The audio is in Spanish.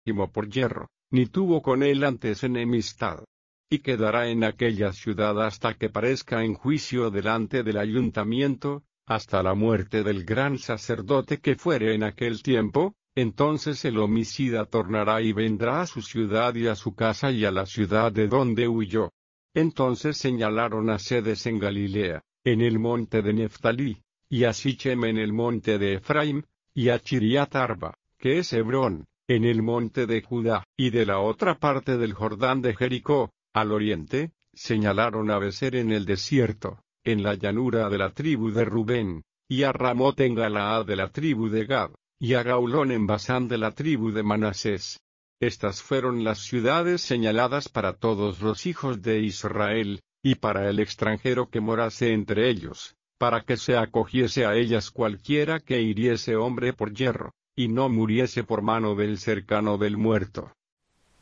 prójimo por yerro, ni tuvo con él antes enemistad. Y quedará en aquella ciudad hasta que parezca en juicio delante del ayuntamiento, hasta la muerte del gran sacerdote que fuere en aquel tiempo. Entonces el homicida tornará y vendrá a su ciudad y a su casa y a la ciudad de donde huyó. Entonces señalaron a Cedes en Galilea, en el monte de Neftalí, y a Sichem en el monte de Efraim, y a Chiriat Arba, que es Hebrón, en el monte de Judá, y de la otra parte del Jordán de Jericó, al oriente, señalaron a Beser en el desierto, en la llanura de la tribu de Rubén, y a Ramot en Galaad de la tribu de Gad, y a Gaulón en Basán de la tribu de Manasés. Estas fueron las ciudades señaladas para todos los hijos de Israel, y para el extranjero que morase entre ellos, para que se acogiese a ellas cualquiera que hiriese hombre por yerro, y no muriese por mano del cercano del muerto.